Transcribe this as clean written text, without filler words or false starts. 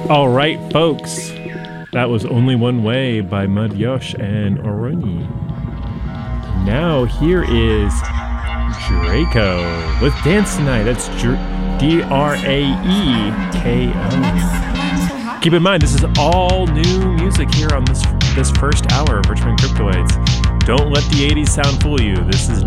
All right, folks. That was Only One Way by Madyosh and Oroni. Now here is Draco with Dance Tonight. That's Draeko. Keep in mind, this is all new music here on this first hour of Richmond Cryptoids. Don't let the 80s sound fool you. This is